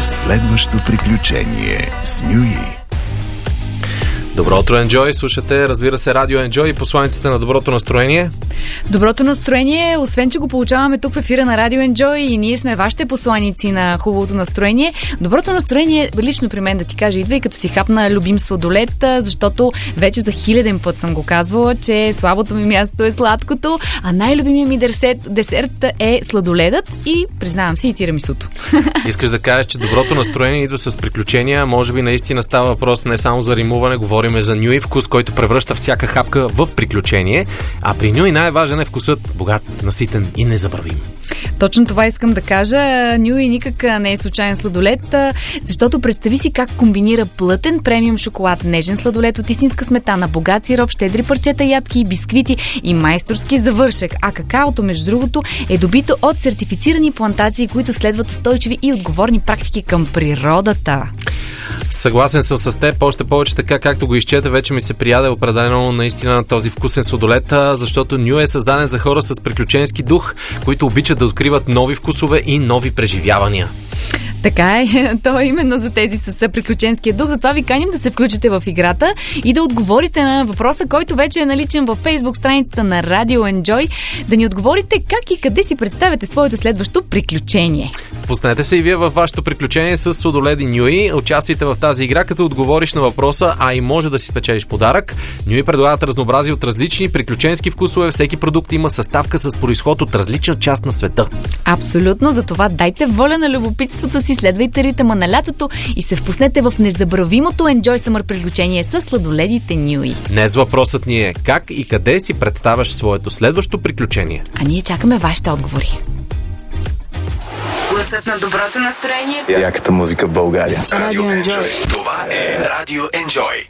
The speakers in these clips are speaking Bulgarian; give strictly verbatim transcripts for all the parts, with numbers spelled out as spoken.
следващо приключение с Нюи. Добро утро, Enjoy! Слушате, разбира се, Радио Enjoy и посланиците на доброто настроение. Доброто настроение, освен че го получаваме тук в ефира на Радио Enjoy и ние сме вашите посланици на хубавото настроение. Доброто настроение, лично при мен да ти кажа, идва и като си хапна любим сладолед, защото вече за хиляден път съм го казвала, че слабото ми място е сладкото, а най-любимият ми десерт, десерт е сладоледът и, признавам си, и тирамисуто. Искаш да кажеш, че доброто настроение идва с приключения, може би наистина става въпрос не само за римуване, говорим за Нюи, вкус, който превръща всяка хапка в приключение, а при Нюи най-важен е вкусът богат, наситен и незабравим. Точно това искам да кажа. Нюи никак не е случайен сладолед, защото представи си как комбинира плътен премиум шоколад, нежен сладолед от истинска сметана, богат сироп, щедри парчета ядки, бисквити и майсторски завършек. А какаото, между другото, е добито от сертифицирани плантации, които следват устойчиви и отговорни практики към природата. Съгласен съм с теб, още повече така както го изчета, вече ми се прияде определено наистина на този вкусен сладолед, защото Нюи е създаден за хора с приключенски дух, които обичат да откриват нови вкусове и нови преживявания. Така е, то е именно за тези с приключенския дух, затова ви каним да се включите в играта и да отговорите на въпроса, който вече е наличен във Facebook страницата на Радио Enjoy, да ни отговорите как и къде си представяте своето следващо приключение. Пуснете се и вие във вашето приключение с сладоледи Нюи, участвайте в тази игра, като отговориш на въпроса, а и може да си спечелиш подарък. Нюи предлагат разнообразие от различни приключенски вкусове, всеки продукт има съставка с произход от различна част на света. Абсолютно, затова дайте воля на любопитството си, следвайте ритъма на лятото и се впуснете в незабравимото Enjoy Summer приключение с сладоледите Нюи. Днес въпросът ни е как и къде си представяш своето следващо приключение. А ние чакаме вашите отговори. Гласът на доброто настроение. Яката музика в България. Радио Enjoy. Това е Радио Enjoy.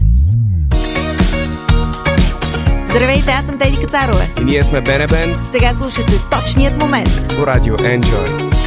Здравейте, аз съм Теди Кацарова. И ние сме Бенебен. Сега слушате точният момент По Радио Enjoy.